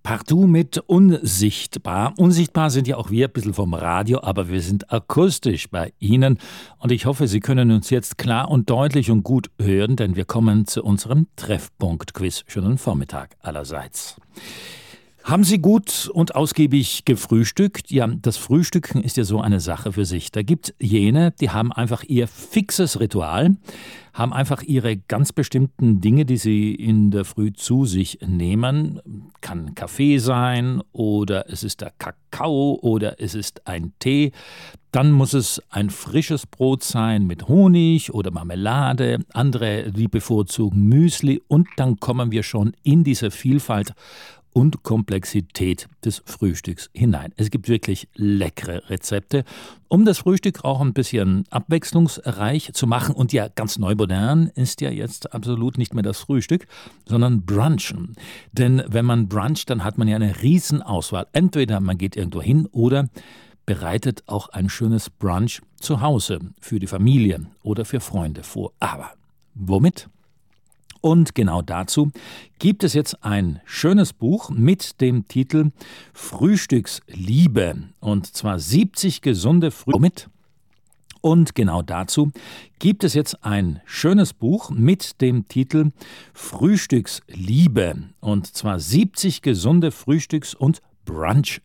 Partout mit Unsichtbar. Unsichtbar sind ja auch wir, ein bisschen vom Radio, aber wir sind akustisch bei Ihnen. Und ich hoffe, Sie können uns jetzt klar und deutlich und gut hören, denn wir kommen zu unserem Treffpunkt-Quiz. Schönen Vormittag allerseits. Haben Sie gut und ausgiebig gefrühstückt? Ja, das Frühstücken ist ja so eine Sache für sich. Da gibt jene, die haben einfach ihr fixes Ritual, haben einfach ihre ganz bestimmten Dinge, die sie in der Früh zu sich nehmen. Kann Kaffee sein oder es ist der Kakao oder es ist ein Tee. Dann muss es ein frisches Brot sein mit Honig oder Marmelade. Andere, die bevorzugen Müsli. Und dann kommen wir schon in diese Vielfalt und Komplexität des Frühstücks hinein. Es gibt wirklich leckere Rezepte, um das Frühstück auch ein bisschen abwechslungsreich zu machen. Und ja, ganz neu modern ist ja jetzt absolut nicht mehr das Frühstück, sondern Brunchen. Denn wenn man bruncht, dann hat man ja eine Riesenauswahl. Entweder man geht irgendwo hin oder bereitet auch ein schönes Brunch zu Hause für die Familie oder für Freunde vor. Aber womit? Und genau dazu gibt es jetzt ein schönes Buch mit dem Titel Frühstücksliebe. Und zwar 70 gesunde Frühstücke. Und genau dazu gibt es jetzt ein schönes Buch mit dem Titel Frühstücksliebe. Und zwar 70 gesunde Frühstücks- und Brunch